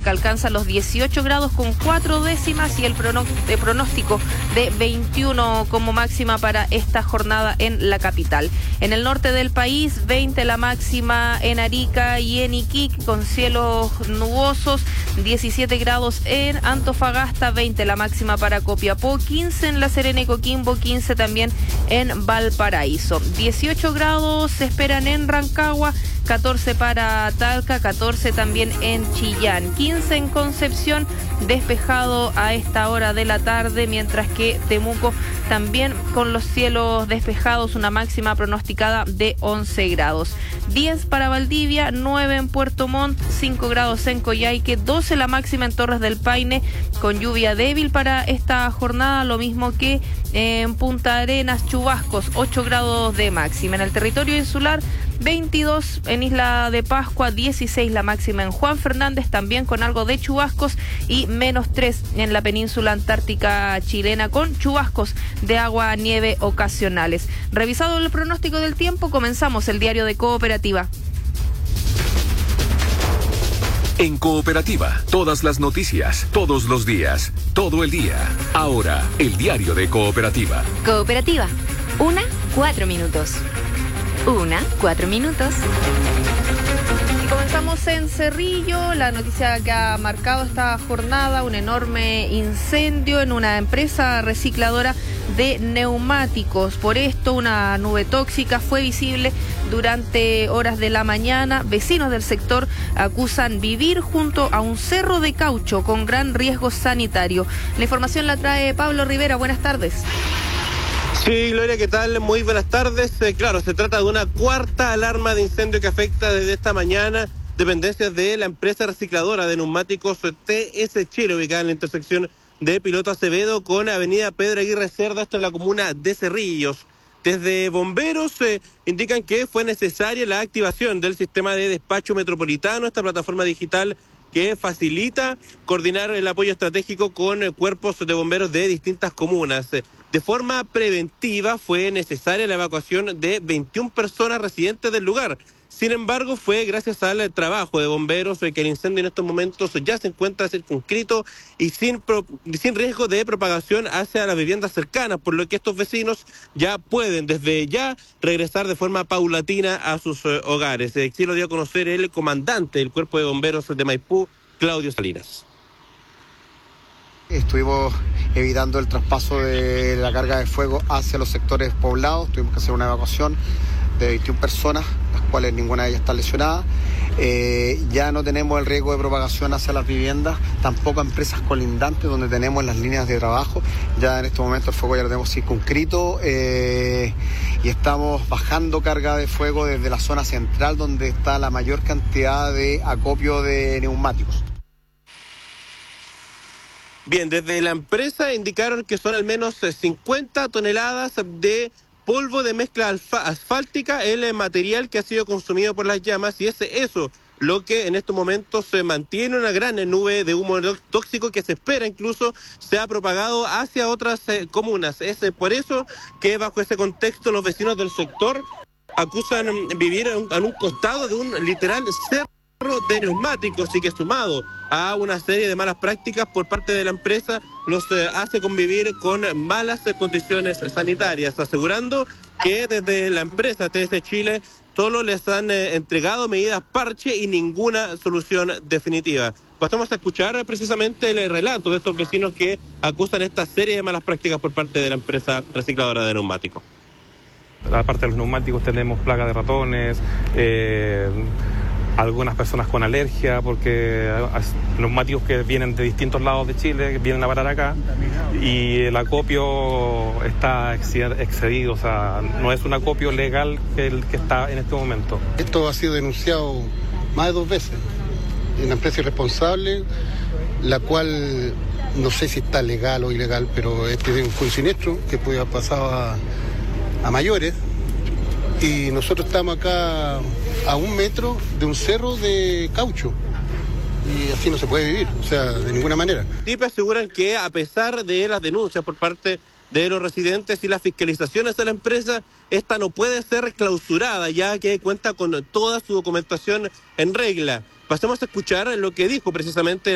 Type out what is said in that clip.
térmica alcanza los 18 grados con 4 décimas y el pronóstico de 21 como máxima para esta jornada en la capital. En el norte del país, 20 la máxima en Arica y en Iquique con cielos nubosos, 17 grados en Antofagasta, 20 la máxima para Copiapó, 15 en La Serena y Coquimbo, 15 también en Valparaíso. 18 grados se esperan en Rancagua, 14 para Talca, 14 también en Chillán, 15 en Concepción, despejado a esta hora de la tarde, mientras que Temuco también con los cielos despejados, una máxima pronosticada de 11 grados. 10 para Valdivia, 9 en Puerto Montt, 5 grados en Coyhaique, 12 la máxima en Torres del Paine, con lluvia débil para esta jornada, lo mismo que en Punta Arenas, chubascos, 8 grados de máxima. En el territorio insular, 22 en Isla de Pascua, 16 la máxima en Juan Fernández, también con algo de chubascos, y -3 en la península antártica chilena, con chubascos de agua, nieve ocasionales. Revisado el pronóstico del tiempo, comenzamos el diario de Cooperativa. En Cooperativa, todas las noticias, todos los días, todo el día. Ahora, el diario de Cooperativa. Cooperativa, 4 minutos. 4 minutos. Y comenzamos en Cerrillo, la noticia que ha marcado esta jornada, un enorme incendio en una empresa recicladora de neumáticos. Por esto, una nube tóxica fue visible durante horas de la mañana. Vecinos del sector acusan vivir junto a un cerro de caucho con gran riesgo sanitario. La información la trae Pablo Rivera. Buenas tardes. Sí, Gloria, ¿qué tal? Muy buenas tardes. Claro, se trata de una cuarta alarma de incendio que afecta desde esta mañana dependencias de la empresa recicladora de neumáticos TS Chile, ubicada en la intersección de Piloto Acevedo con avenida Pedro Aguirre Cerda, esto en la comuna de Cerrillos. Desde bomberos indican que fue necesaria la activación del sistema de despacho metropolitano, esta plataforma digital que facilita coordinar el apoyo estratégico con cuerpos de bomberos de distintas comunas. De forma preventiva fue necesaria la evacuación de 21 personas residentes del lugar. Sin embargo, fue gracias al trabajo de bomberos que el incendio en estos momentos ya se encuentra circunscrito y sin riesgo de propagación hacia las viviendas cercanas, por lo que estos vecinos ya pueden desde ya regresar de forma paulatina a sus hogares. Así lo dio a conocer el comandante del Cuerpo de Bomberos de Maipú, Claudio Salinas. Estuvimos evitando el traspaso de la carga de fuego hacia los sectores poblados. Tuvimos que hacer una evacuación de 21 personas, las cuales ninguna de ellas está lesionada. Ya no tenemos el riesgo de propagación hacia las viviendas, tampoco a empresas colindantes donde tenemos las líneas de trabajo. Ya en este momento el fuego ya lo tenemos circunscrito y estamos bajando carga de fuego desde la zona central donde está la mayor cantidad de acopio de neumáticos. Bien, desde la empresa indicaron que son al menos 50 toneladas de polvo de mezcla asfáltica, el material que ha sido consumido por las llamas, y es eso lo que en estos momentos se mantiene una gran nube de humo tóxico que se espera incluso se ha propagado hacia otras comunas. Es por eso que bajo ese contexto los vecinos del sector acusan vivir en un costado de un literal cerro de neumáticos, y que sumado a una serie de malas prácticas por parte de la empresa los hace convivir con malas condiciones sanitarias, asegurando que desde la empresa TS Chile solo les han entregado medidas parche y ninguna solución definitiva. Pasamos a escuchar precisamente el relato de estos vecinos que acusan esta serie de malas prácticas por parte de la empresa recicladora de neumáticos. Aparte de los neumáticos tenemos plaga de ratones, algunas personas con alergia, porque neumáticos que vienen de distintos lados de Chile, que vienen a parar acá, y el acopio está excedido, o sea, no es un acopio legal el que está en este momento. Esto ha sido denunciado más de 2 veces. Una empresa irresponsable, la cual no sé si está legal o ilegal, pero este es un siniestro que puede haber pasado a mayores. Y nosotros estamos acá a 1 metro de un cerro de caucho. Y así no se puede vivir, o sea, de ninguna manera. TIPE aseguran que a pesar de las denuncias por parte de los residentes y las fiscalizaciones de la empresa, esta no puede ser clausurada, ya que cuenta con toda su documentación en regla. Pasemos a escuchar lo que dijo precisamente